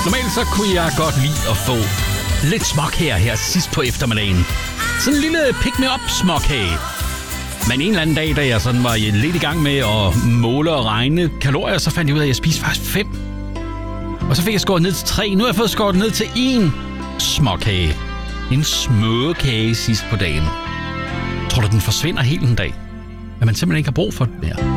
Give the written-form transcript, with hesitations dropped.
Normalt så kunne jeg godt lide at få lidt småkager her sidst på eftermiddagen. Sådan en lille pick-me-up småkage. Men en eller anden dag, da jeg sådan var lidt i gang med at måle og regne kalorier, så fandt jeg ud af, at jeg spiste faktisk 5. Og så fik jeg skåret ned til 3. Nu har jeg fået skåret ned til 1 småkage. En smørkage sidst på dagen. Tror du, den forsvinder helt en dag? At man simpelthen ikke har brug for den mere?